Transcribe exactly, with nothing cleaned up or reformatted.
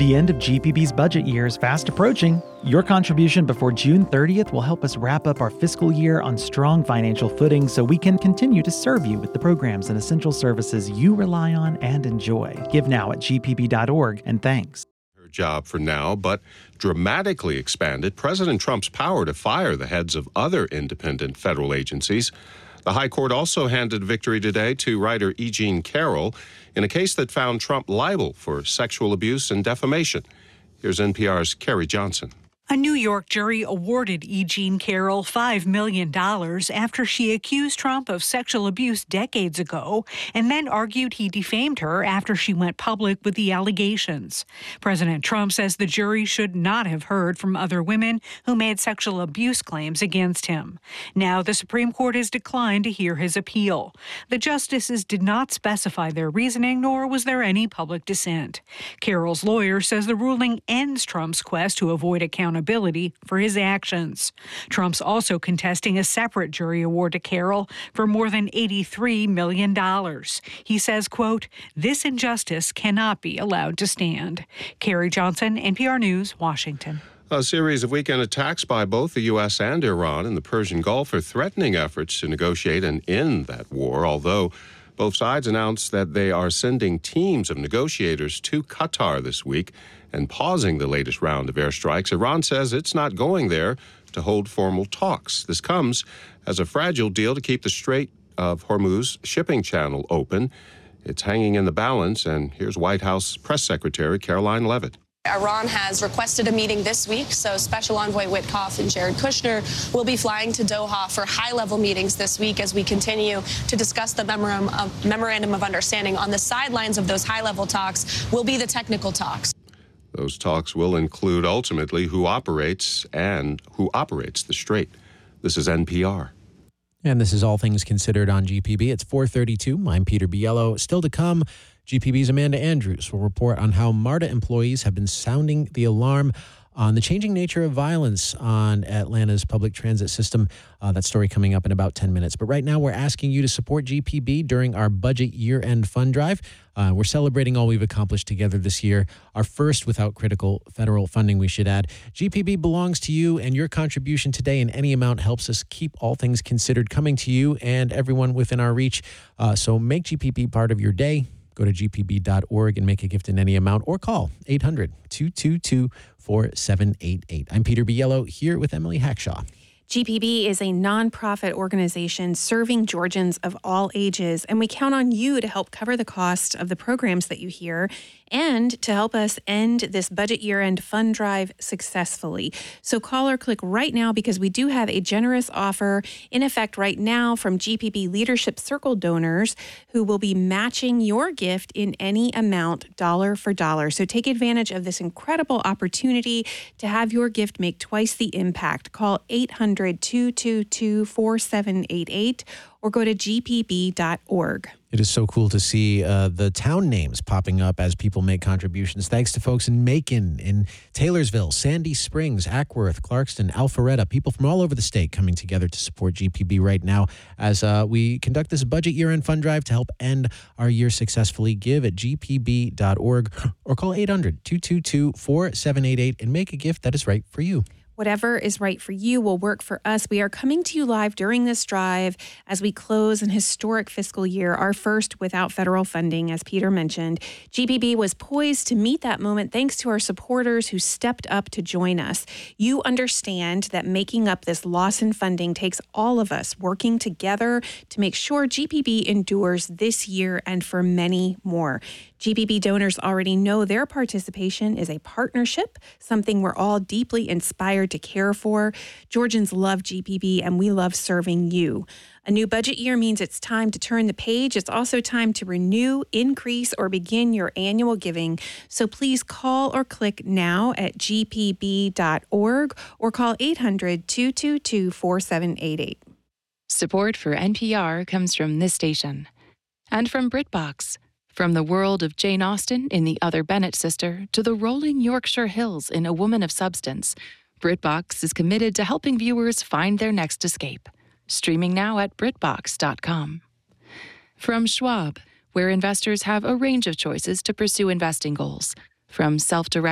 The end of G P B's budget year is fast approaching. Your contribution before June thirtieth will help us wrap up our fiscal year on strong financial footing so we can continue to serve you with the programs and essential services you rely on and enjoy. Give now at g p b dot org, and thanks. Her job for now, but dramatically expanded President Trump's power to fire the heads of other independent federal agencies. The High Court also handed victory today to writer E. Jean Carroll in a case that found Trump liable for sexual abuse and defamation. Here's N P R's Carrie Johnson. A New York jury awarded E. Jean Carroll five million dollars after she accused Trump of sexual abuse decades ago and then argued he defamed her after she went public with the allegations. President Trump says the jury should not have heard from other women who made sexual abuse claims against him. Now the Supreme Court has declined to hear his appeal. The justices did not specify their reasoning, nor was there any public dissent. Carroll's lawyer says the ruling ends Trump's quest to avoid accountability accountability for his actions. Trump's also contesting a separate jury award to Carroll for more than eighty-three million dollars. He says, quote, "This injustice cannot be allowed to stand." Carrie Johnson, N P R News, Washington. A series of weekend attacks by both the U S and Iran in the Persian Gulf are threatening efforts to negotiate and end that war, although both sides announced that they are sending teams of negotiators to Qatar this week and pausing the latest round of airstrikes. Iran says it's not going there to hold formal talks. This comes as a fragile deal to keep the Strait of Hormuz shipping channel open. It's hanging in the balance, and here's White House Press Secretary Caroline Leavitt. Iran has requested a meeting this week, so Special Envoy Witkoff and Jared Kushner will be flying to Doha for high-level meetings this week as we continue to discuss the memorandum of, memorandum of understanding. On the sidelines of those high-level talks will be the technical talks. Those talks will include ultimately who operates and who operates the strait. This is N P R. And this is All Things Considered on G P B. It's four thirty-two. I'm Peter Biello. Still to come, G P B's Amanda Andrews will report on how MARTA employees have been sounding the alarm on the changing nature of violence on Atlanta's public transit system. Uh, that story coming up in about ten minutes. But right now, we're asking you to support G P B during our budget year-end fund drive. Uh, we're celebrating all we've accomplished together this year, our first without critical federal funding, we should add. G P B belongs to you, and your contribution today in any amount helps us keep All Things Considered coming to you and everyone within our reach. Uh, so make G P B part of your day. Go to g p b dot org and make a gift in any amount, or call eight hundred, two two two, four seven eight eight. I'm Peter Biello here with Emily Hackshaw. G P B is a nonprofit organization serving Georgians of all ages, and we count on you to help cover the cost of the programs that you hear and to help us end this budget year-end fund drive successfully. So call or click right now, because we do have a generous offer in effect right now from G P B Leadership Circle donors who will be matching your gift in any amount, dollar for dollar. So take advantage of this incredible opportunity to have your gift make twice the impact. Call eight hundred, two two two, four seven eight eight or go to g p b dot org. It is so cool to see uh, the town names popping up as people make contributions. Thanks to folks in Macon, in Taylorsville, Sandy Springs, Ackworth, Clarkston, Alpharetta, people from all over the state coming together to support G P B right now as uh, we conduct this budget year-end fund drive to help end our year successfully. Give at g p b dot org or call eight hundred, two two two, four seven eight eight and make a gift that is right for you. Whatever is right for you will work for us. We are coming to you live during this drive as we close an historic fiscal year, our first without federal funding, as Peter mentioned. G P B was poised to meet that moment thanks to our supporters who stepped up to join us. You understand that making up this loss in funding takes all of us working together to make sure G P B endures this year and for many more. G P B donors already know their participation is a partnership, something we're all deeply inspired to care for. Georgians love G P B, and we love serving you. A new budget year means it's time to turn the page. It's also time to renew, increase, or begin your annual giving. So please call or click now at g p b dot org or call eight hundred, two two two, four seven eight eight. Support for N P R comes from this station and from BritBox. From the world of Jane Austen in The Other Bennet Sister to the rolling Yorkshire Hills in A Woman of Substance, BritBox is committed to helping viewers find their next escape. Streaming now at brit box dot com. From Schwab, where investors have a range of choices to pursue investing goals, from self-directed